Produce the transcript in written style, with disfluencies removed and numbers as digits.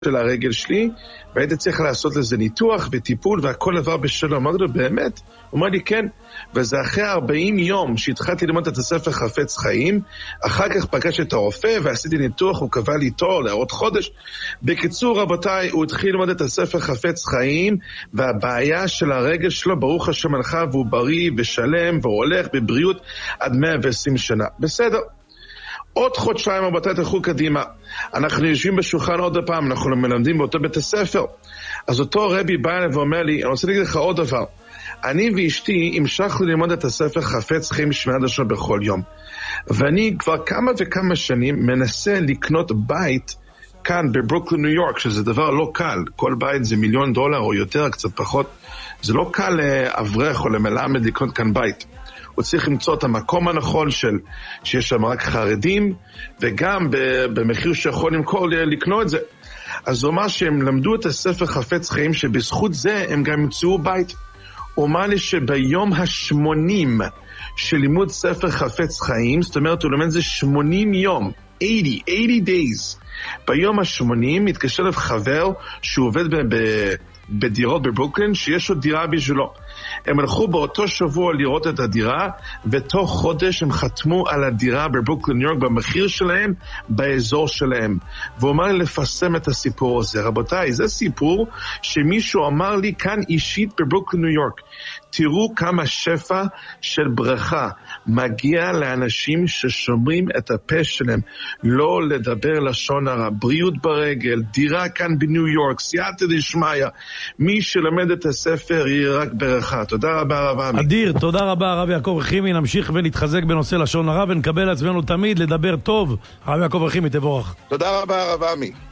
של הרגל שלי, והייתי צריך לעשות לזה ניתוח וטיפול, והכל עבר בשלום. אמרתי לו, באמת? הוא אומר לי, כן. וזה אחרי 40 יום שהתחלתי ללמוד את הספר חפץ חיים, אחר כך פגשתי את הרופא ועשיתי ניתוח, הוא קבע לי תור לעוד חודש. בקיצור, רבותיי, הוא התחיל ללמוד את הספר חפץ חיים, והבעיה של הרגל שלו, ברוך השם הלכה, והוא בריא ושלם, והוא הולך בבריאות עד 120 שנה. בסדר. עוד חודשיים רבותיי תלכו קדימה, אנחנו יושבים בשולחן עוד פעם, אנחנו מלמדים באותו בית הספר. אז אותו רבי בא אליי ואומר לי, אני רוצה להגיד לך עוד דבר, אני ואשתי המשכנו ללמוד את הספר חפץ חיים שמיעת השם בכל יום, ואני כבר כמה וכמה שנים מנסה לקנות בית כאן בברוקלין ניו יורק, שזה דבר לא קל, כל בית זה $1,000,000 או יותר, קצת פחות, זה לא קל לאברך או למלמד לקנות כאן בית. הוא צריך למצוא את המקום הנכון שיש שם רק חרדים, וגם במחיר שיכול לקנות את זה. אז הוא אמר שהם למדו את הספר חפץ חיים, שבזכות זה הם גם ימצאו בית. הוא אמר לי שביום ה-80 של לימוד ספר חפץ חיים, זאת אומרת הוא לומד זה 80 יום, 80 days. ביום ה-80 מתקשר אליו חבר שהוא עובד בדירות בברוקלין, שיש לו דירה בשבילו. הם הלכו באותו שבוע לראות את הדירה, ותוך חודש הם חתמו על הדירה בברוקלין ניו יורק, במחיר שלהם, באזור שלהם. והוא אמר לי לפרסם את הסיפור הזה. רבותיי, זה סיפור שמישהו אמר לי כאן אישית בברוקלין ניו יורק. תראו כמה שפע של ברכה מגיע לאנשים ששומרים את הפה שלהם, לא לדבר לשון הרע, בריאות ברגל, דירה כאן בניו יורק, סייעתא דשמיא. מי שלמד את הספר יהיה רק ברכה. תודה רבה רב עמי. אדיר, תודה רבה הרב יעקב רחימי. נמשיך ונתחזק בנושא לשון הרע ונקבל לעצמנו תמיד לדבר טוב. הרב יעקב רחימי, תבורך. תודה רבה רב עמי.